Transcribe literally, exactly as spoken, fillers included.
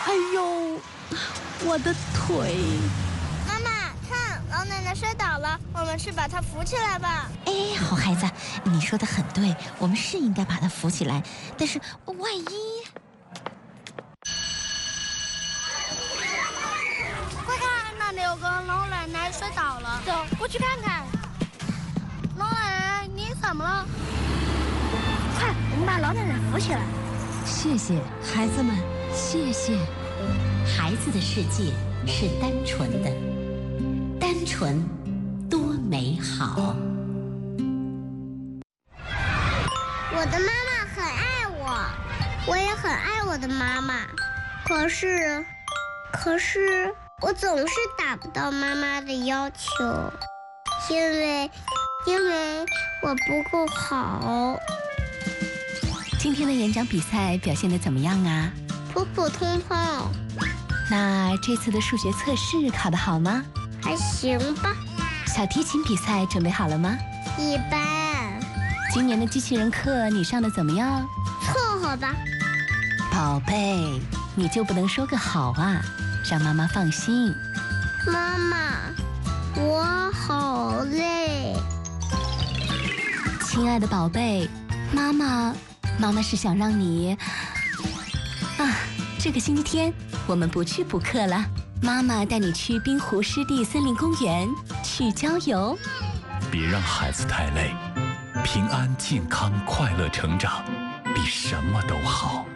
哎呦，我的腿！ 妈妈，看，老奶奶摔倒了，我们去把她扶起来吧。 哎，好孩子，你说的很对，我们是应该把她扶起来，但是万一…… 快看，那里有个老奶奶摔倒了，走过去看看。老奶奶，你怎么了？快，我们把老奶奶扶起来。 谢谢孩子们，谢谢。 孩子的世界是单纯的，单纯多美好。 我的妈妈很爱我，我也很爱我的妈妈。可是，可是我总是达不到妈妈的要求，因为，因为我不够好。 今天的演讲比赛表现得怎么样啊？ 普普通通。 那这次的数学测试考得好吗？ 还行吧。 小提琴比赛准备好了吗？ 一般。 今年的机器人课你上的怎么样？ 凑合吧。 宝贝，你就不能说个好啊，让妈妈放心。 妈妈，我好累。 亲爱的宝贝，妈妈，妈妈是想让你啊，这个星期天我们不去补课了，妈妈带你去滨湖湿地森林公园去郊游。 别让孩子太累，平安、健康、快乐成长，比什么都好。